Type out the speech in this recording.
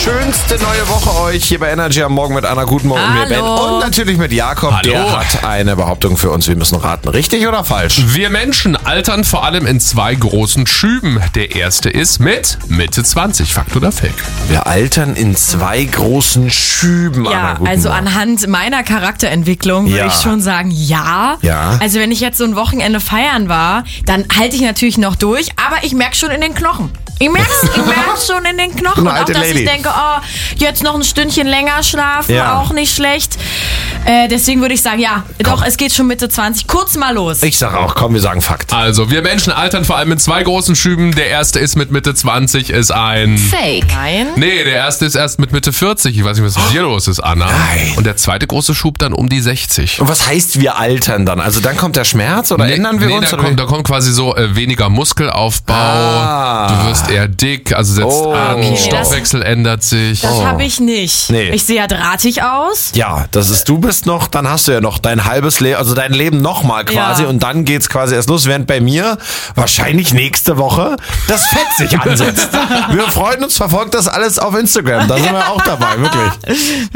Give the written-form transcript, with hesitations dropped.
schönste neue Woche euch hier bei Energy am Morgen mit Anna. Guten Morgen, mir Ben. Und natürlich mit Jakob. Hallo. Der hat eine Behauptung für uns. Wir müssen raten. Richtig oder falsch? Wir Menschen altern vor allem in 2 großen Schüben. Der erste ist mit Mitte 20. Fakt oder Fake? Wir altern in 2 großen Schüben. Anna, Ja, guten also Morgen. anhand meiner Charakterentwicklung würde Ja. ich schon sagen, ja. Ja. Also wenn ich jetzt so ein Wochenende feiern war, dann halte ich natürlich noch durch, aber ich merke schon in den Knochen. Ich merke schon in den Knochen. Eine Und auch, alte dass Lady. ich denke, oh, jetzt noch ein Stündchen länger schlafen, Ja. auch nicht schlecht. Deswegen würde ich sagen, ja, doch, es geht schon Mitte 20. Kurz mal los. Ich sag auch, komm, wir sagen Fakt. Also, wir Menschen altern vor allem in 2 großen Schüben. Der erste ist mit Mitte 20, ist ein... Fake. Nein. Nee, der erste ist erst mit Mitte 40. Ich weiß nicht, was mit dir los ist, Anna. Nein. Und der zweite große Schub dann um die 60. Und was heißt wir altern dann? Also dann kommt der Schmerz oder ändern wir uns? Da oder? kommt quasi so weniger Muskelaufbau, du wirst eher dick, also setzt Oh. an, Okay, Stoffwechsel ändert sich. Das habe ich nicht. Nee. Ich sehe ja drahtig aus. Ja, das ist, du bist noch, dann hast du ja noch dein halbes Leben, also dein Leben nochmal quasi Ja. und dann geht's quasi erst los, während bei mir wahrscheinlich nächste Woche das Fett sich ansetzt. Wir freuen uns, verfolgt das alles auf Instagram, da sind wir auch dabei, wirklich.